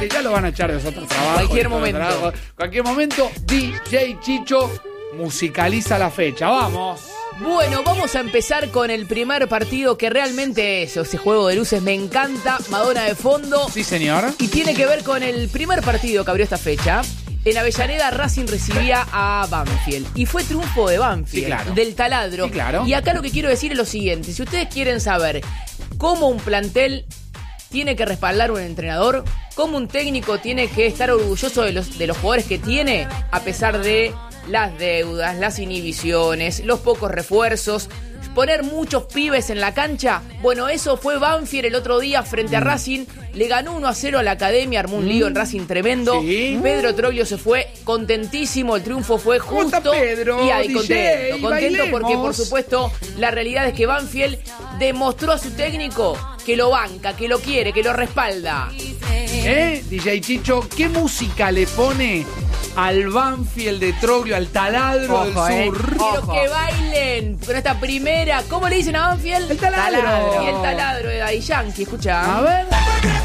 Ya lo van a echar de los otros trabajos. Cualquier momento, DJ Chicho musicaliza la fecha. ¡Vamos! Bueno, vamos a empezar con el primer partido que realmente es ese juego de luces. Me encanta, Madonna de fondo. Sí, señor. Y tiene que ver con el primer partido que abrió esta fecha. En Avellaneda, Racing recibía a Banfield. Y fue triunfo de Banfield, sí, claro. Del taladro. Sí, claro. Y acá lo que quiero decir es lo siguiente. Si ustedes quieren saber cómo un plantel tiene que respaldar un entrenador, cómo un técnico tiene que estar orgulloso de los jugadores que tiene, a pesar de las deudas, las inhibiciones, los pocos refuerzos, poner muchos pibes en la cancha. Bueno, eso fue Banfield el otro día frente a Racing. Le ganó 1-0 a la Academia, armó un lío en Racing tremendo. Sí. Pedro Troglio se fue contentísimo, el triunfo fue justo. Pedro, y ahí DJ, contento bailemos. Porque por supuesto la realidad es que Banfield demostró a su técnico que lo banca, que lo quiere, que lo respalda. DJ Chicho, ¿qué música le pone al Banfield de Troglio, al taladro del sur? Quiero que bailen con esta primera. ¿Cómo le dicen a Banfield? El taladro. Y el taladro de Daddy Yankee, escucha. A ver.